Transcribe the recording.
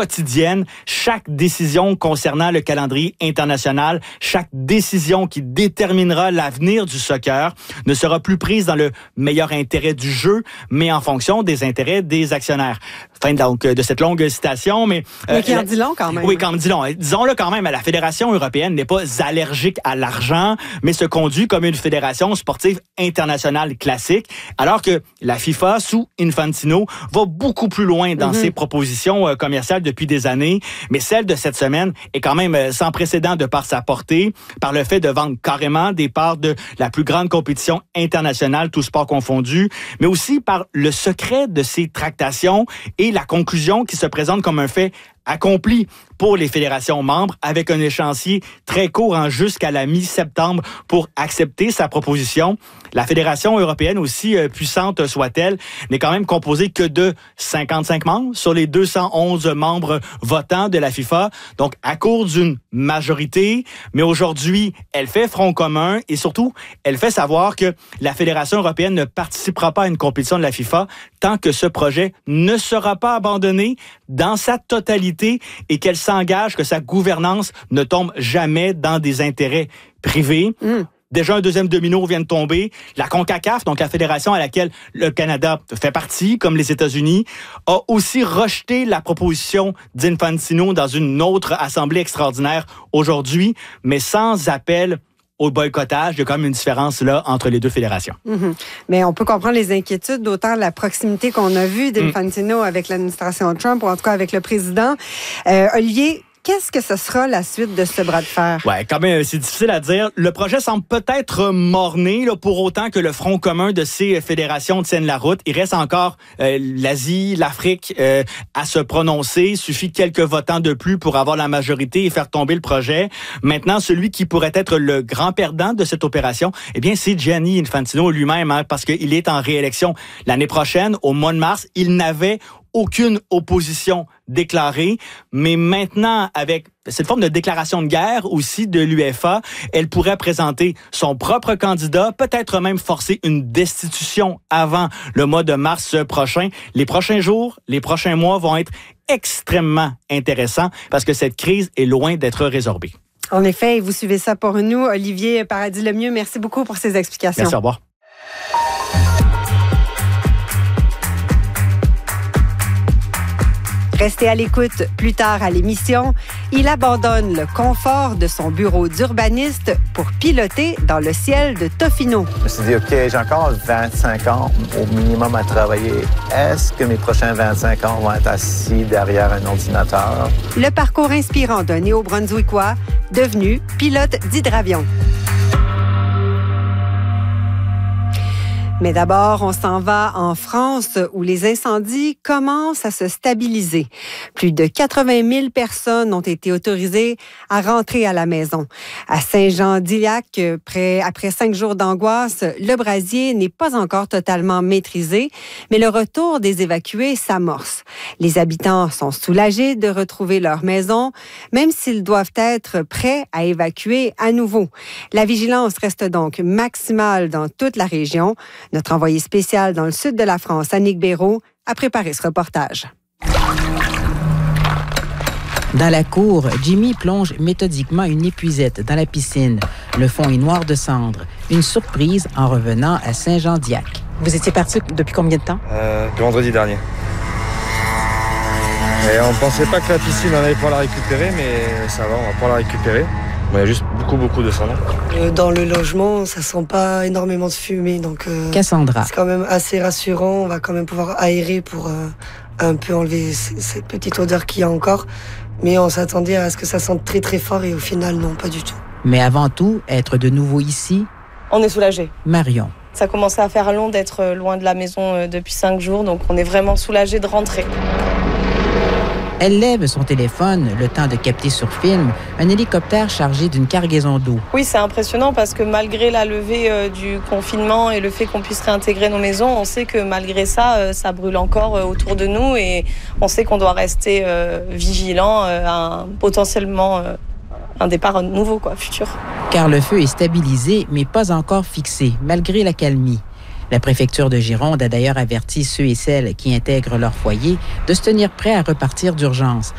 quotidienne. Chaque décision concernant le calendrier international, chaque décision qui déterminera l'avenir du soccer ne sera plus prise dans le meilleur intérêt du jeu, mais en fonction des intérêts des actionnaires. Fin donc de cette longue citation, mais qui en dit long quand même. Oui, quand on dit long. Disons-le quand même, la Fédération européenne n'est pas allergique à l'argent, mais se conduit comme une fédération sportive internationale classique, alors que la FIFA, sous Infantino, va beaucoup plus loin dans ses propositions commerciales depuis des années, mais celle de cette semaine est quand même sans précédent de par sa portée, par le fait de vendre carrément des parts de la plus grande compétition internationale, tout sport confondu, mais aussi par le secret de ces tractations et la conclusion qui se présente comme un fait accompli pour les fédérations membres avec un échéancier très court jusqu'à la mi-septembre pour accepter sa proposition. La Fédération européenne, aussi puissante soit-elle, n'est quand même composée que de 55 membres sur les 211 membres votants de la FIFA. Donc, à court d'une majorité, mais aujourd'hui, elle fait front commun et surtout, elle fait savoir que la Fédération européenne ne participera pas à une compétition de la FIFA tant que ce projet ne sera pas abandonné dans sa totalité et qu'elle s'engage que sa gouvernance ne tombe jamais dans des intérêts privés. Déjà, un deuxième domino vient de tomber. La CONCACAF, donc la fédération à laquelle le Canada fait partie, comme les États-Unis, a aussi rejeté la proposition d'Infantino dans une autre assemblée extraordinaire aujourd'hui, mais sans appel au boycottage. Il y a quand même une différence là entre les deux fédérations. Mais on peut comprendre les inquiétudes, d'autant la proximité qu'on a vue d'Infantino avec l'administration Trump, ou en tout cas avec le président. Olivier, qu'est-ce que ce sera la suite de ce bras de fer? Ouais, quand même, c'est difficile à dire. Le projet semble peut-être morné, là, pour autant que le front commun de ces fédérations tienne la route. Il reste encore l'Asie, l'Afrique à se prononcer. Il suffit quelques votants de plus pour avoir la majorité et faire tomber le projet. Maintenant, celui qui pourrait être le grand perdant de cette opération, eh bien, c'est Gianni Infantino lui-même, parce qu'il est en réélection l'année prochaine, au mois de mars. Il n'avait aucune opposition déclarée, mais maintenant, avec cette forme de déclaration de guerre aussi de l'UEFA, elle pourrait présenter son propre candidat, peut-être même forcer une destitution avant le mois de mars prochain. Les prochains jours, les prochains mois vont être extrêmement intéressants parce que cette crise est loin d'être résorbée. En effet, vous suivez ça pour nous. Olivier Paradis-Lemieux, merci beaucoup pour ces explications. Merci, au revoir. Restez à l'écoute plus tard à l'émission. Il abandonne le confort de son bureau d'urbaniste pour piloter dans le ciel de Tofino. Je me suis dit, OK, j'ai encore 25 ans au minimum à travailler. Est-ce que mes prochains 25 ans vont être assis derrière un ordinateur? Le parcours inspirant d'un néo-brunswickois devenu pilote d'hydravion. Mais d'abord, on s'en va en France où les incendies commencent à se stabiliser. Plus de 80 000 personnes ont été autorisées à rentrer à la maison. À Saint-Jean-d'Illac, après 5 jours d'angoisse, le brasier n'est pas encore totalement maîtrisé, mais le retour des évacués s'amorce. Les habitants sont soulagés de retrouver leur maison, même s'ils doivent être prêts à évacuer à nouveau. La vigilance reste donc maximale dans toute la région. Notre envoyé spécial dans le sud de la France, Annick Béraud, a préparé ce reportage. Dans la cour, Jimmy plonge méthodiquement une épuisette dans la piscine. Le fond est noir de cendre. Une surprise en revenant à Saint-Jean-d'Illac. Vous étiez parti depuis combien de temps? Le vendredi dernier. Et on ne pensait pas que la piscine, on allait pouvoir la récupérer, mais ça va, on va pouvoir la récupérer. Il y a juste beaucoup de cendres. Dans le logement, ça sent pas énormément de fumée, donc Cassandra. C'est quand même assez rassurant. On va quand même pouvoir aérer pour un peu enlever cette petite odeur qu'il y a encore. Mais on s'attendait à ce que ça sente très très fort et au final, non, pas du tout. Mais avant tout, être de nouveau ici. On est soulagés. Marion. Ça commençait à faire long d'être loin de la maison depuis 5 jours, donc on est vraiment soulagés de rentrer. Elle lève son téléphone, le temps de capter sur film un hélicoptère chargé d'une cargaison d'eau. Oui, c'est impressionnant parce que malgré la levée du confinement et le fait qu'on puisse réintégrer nos maisons, on sait que malgré ça, ça brûle encore autour de nous et on sait qu'on doit rester vigilant à potentiellement un départ nouveau, futur. Car le feu est stabilisé, mais pas encore fixé, malgré l'accalmie. La préfecture de Gironde a d'ailleurs averti ceux et celles qui intègrent leur foyer de se tenir prêts à repartir d'urgence